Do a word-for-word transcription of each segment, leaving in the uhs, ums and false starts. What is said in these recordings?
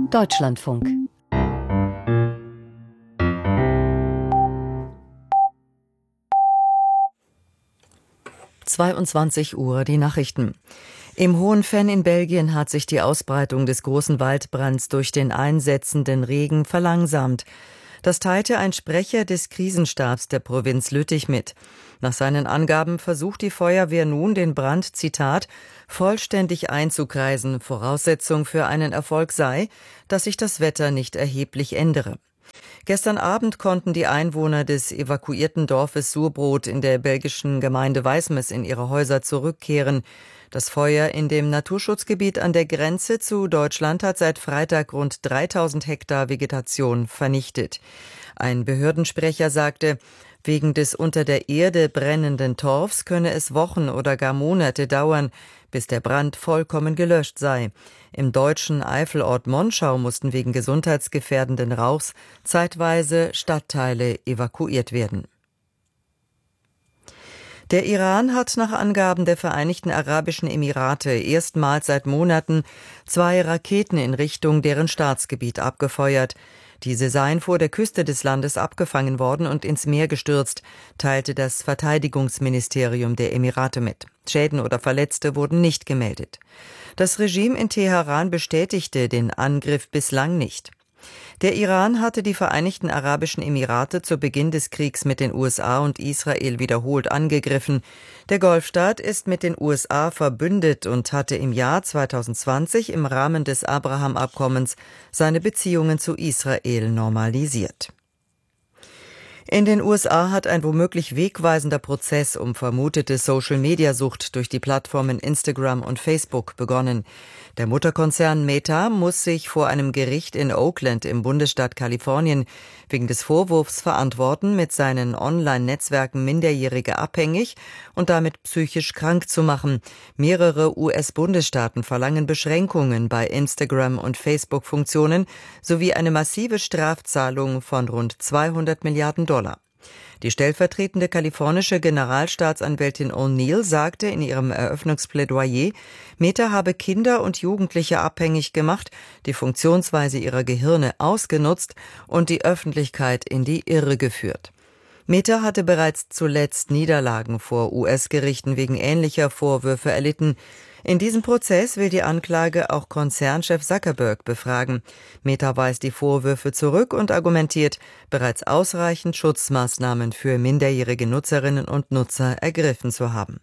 Deutschlandfunk. zweiundzwanzig Uhr, die Nachrichten. Im Hohenvenn in Belgien hat sich die Ausbreitung des großen Waldbrands durch den einsetzenden Regen verlangsamt. Das teilte ein Sprecher des Krisenstabs der Provinz Lüttich mit. Nach seinen Angaben versucht die Feuerwehr nun, den Brand, Zitat, vollständig einzukreisen. Voraussetzung für einen Erfolg sei, dass sich das Wetter nicht erheblich ändere. Gestern Abend konnten die Einwohner des evakuierten Dorfes Surbrot in der belgischen Gemeinde Wijsmes in ihre Häuser zurückkehren. Das Feuer in dem Naturschutzgebiet an der Grenze zu Deutschland hat seit Freitag rund dreitausend Hektar Vegetation vernichtet. Ein Behördensprecher sagte, wegen des unter der Erde brennenden Torfs könne es Wochen oder gar Monate dauern, bis der Brand vollkommen gelöscht sei. Im deutschen Eifelort Monschau mussten wegen gesundheitsgefährdenden Rauchs zeitweise Stadtteile evakuiert werden. Der Iran hat nach Angaben der Vereinigten Arabischen Emirate erstmals seit Monaten zwei Raketen in Richtung deren Staatsgebiet abgefeuert. Diese seien vor der Küste des Landes abgefangen worden und ins Meer gestürzt, teilte das Verteidigungsministerium der Emirate mit. Schäden oder Verletzte wurden nicht gemeldet. Das Regime in Teheran bestätigte den Angriff bislang nicht. Der Iran hatte die Vereinigten Arabischen Emirate zu Beginn des Kriegs mit den U S A und Israel wiederholt angegriffen. Der Golfstaat ist mit den U S A verbündet und hatte im Jahr zweitausendzwanzig im Rahmen des Abraham-Abkommens seine Beziehungen zu Israel normalisiert. In den U S A hat ein womöglich wegweisender Prozess um vermutete Social-Media-Sucht durch die Plattformen Instagram und Facebook begonnen. Der Mutterkonzern Meta muss sich vor einem Gericht in Oakland im Bundesstaat Kalifornien wegen des Vorwurfs verantworten, mit seinen Online-Netzwerken Minderjährige abhängig und damit psychisch krank zu machen. Mehrere U S-Bundesstaaten verlangen Beschränkungen bei Instagram- und Facebook-Funktionen sowie eine massive Strafzahlung von rund zweihundert Milliarden Dollar. Die stellvertretende kalifornische Generalstaatsanwältin O'Neill sagte in ihrem Eröffnungsplädoyer, Meta habe Kinder und Jugendliche abhängig gemacht, die Funktionsweise ihrer Gehirne ausgenutzt und die Öffentlichkeit in die Irre geführt. Meta hatte bereits zuletzt Niederlagen vor U S-Gerichten wegen ähnlicher Vorwürfe erlitten. In diesem Prozess will die Anklage auch Konzernchef Zuckerberg befragen. Meta weist die Vorwürfe zurück und argumentiert, bereits ausreichend Schutzmaßnahmen für minderjährige Nutzerinnen und Nutzer ergriffen zu haben.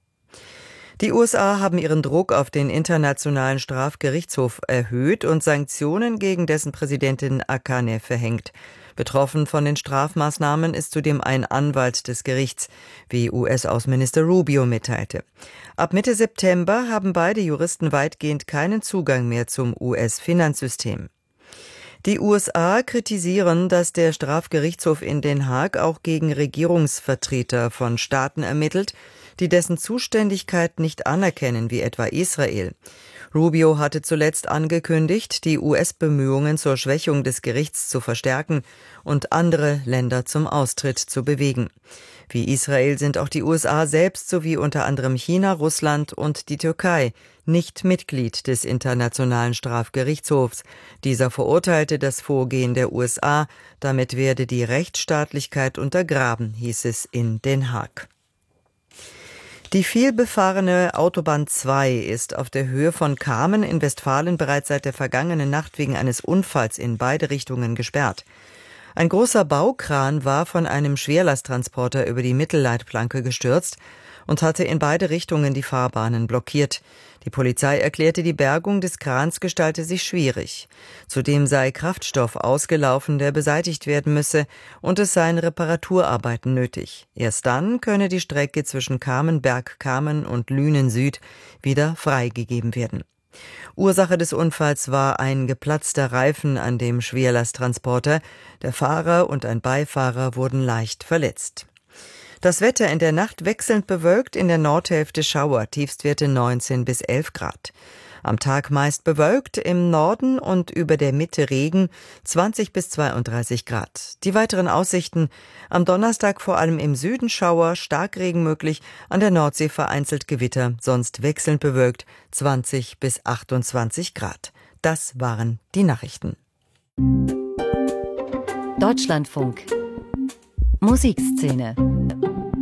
Die U S A haben ihren Druck auf den Internationalen Strafgerichtshof erhöht und Sanktionen gegen dessen Präsidentin Akane verhängt. Betroffen von den Strafmaßnahmen ist zudem ein Anwalt des Gerichts, wie U S-Außenminister Rubio mitteilte. Ab Mitte September haben beide Juristen weitgehend keinen Zugang mehr zum U S-Finanzsystem. Die U S A kritisieren, dass der Strafgerichtshof in Den Haag auch gegen Regierungsvertreter von Staaten ermittelt, die dessen Zuständigkeit nicht anerkennen, wie etwa Israel. Rubio hatte zuletzt angekündigt, die U S-Bemühungen zur Schwächung des Gerichts zu verstärken und andere Länder zum Austritt zu bewegen. Wie Israel sind auch die U S A selbst sowie unter anderem China, Russland und die Türkei nicht Mitglied des Internationalen Strafgerichtshofs. Dieser verurteilte das Vorgehen der U S A, damit werde die Rechtsstaatlichkeit untergraben, hieß es in Den Haag. Die vielbefahrene Autobahn zwei ist auf der Höhe von Kamen in Westfalen bereits seit der vergangenen Nacht wegen eines Unfalls in beide Richtungen gesperrt. Ein großer Baukran war von einem Schwerlasttransporter über die Mittelleitplanke gestürzt und hatte in beide Richtungen die Fahrbahnen blockiert. Die Polizei erklärte, die Bergung des Krans gestalte sich schwierig. Zudem sei Kraftstoff ausgelaufen, der beseitigt werden müsse, und es seien Reparaturarbeiten nötig. Erst dann könne die Strecke zwischen Kamenberg-Kamen und Lünen Süd wieder freigegeben werden. Ursache des Unfalls war ein geplatzter Reifen an dem Schwerlasttransporter. Der Fahrer und ein Beifahrer wurden leicht verletzt. Das Wetter in der Nacht wechselnd bewölkt, in der Nordhälfte Schauer, Tiefstwerte neunzehn bis elf Grad. Am Tag meist bewölkt, im Norden und über der Mitte Regen, zwanzig bis zweiunddreißig Grad. Die weiteren Aussichten: am Donnerstag vor allem im Süden Schauer, Starkregen möglich, an der Nordsee vereinzelt Gewitter, sonst wechselnd bewölkt, zwanzig bis achtundzwanzig Grad. Das waren die Nachrichten. Deutschlandfunk Musikszene